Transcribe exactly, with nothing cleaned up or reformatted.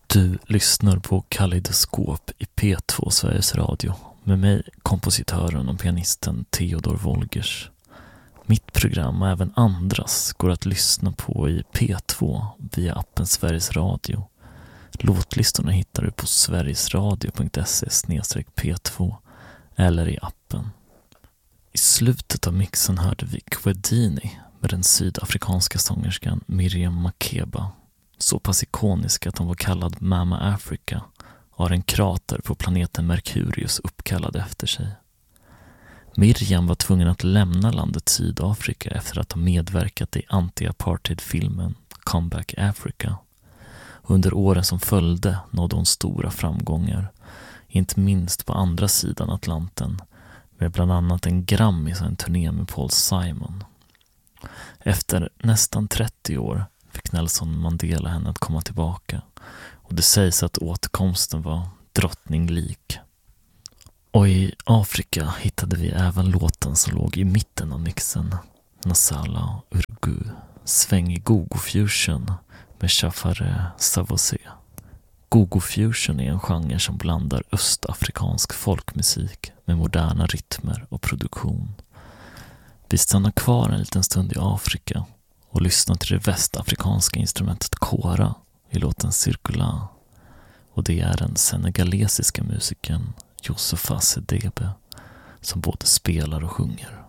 Du lyssnar på Kaleidoskop i P två Sveriges Radio med mig, kompositören och pianisten Theodor Wolgers. Mitt program och även andras går att lyssna på i P två via appen Sveriges Radio. Låtlistorna hittar du på sverigesradio punkt se slash p två eller i appen. I slutet av mixen hörde vi Kwedini med den sydafrikanska sångerskan Miriam Makeba. Så pass ikonisk att hon var kallad Mama Africa och har en krater på planeten Merkurius uppkallad efter sig. Miriam var tvungen att lämna landet Sydafrika efter att ha medverkat i anti-apartheid-filmen Comeback Africa. Under åren som följde nådde hon stora framgångar, inte minst på andra sidan Atlanten, med bland annat en Grammy och en turné med Paul Simon. Efter nästan trettio år fick Nelson Mandela henne att komma tillbaka, och det sägs att återkomsten var drottninglik. Och i Afrika hittade vi även låten som låg i mitten av mixen, Nasala Urgu, svängig gogo-fusion med Chafare Savosé. Gogo-fusion är en genre som blandar östafrikansk folkmusik med moderna rytmer och produktion. Vi stannar kvar en liten stund i Afrika och lyssnar till det västafrikanska instrumentet kora i låten Circular. Och det är den senegalesiska musikern Youssoufa Sedebe som både spelar och sjunger.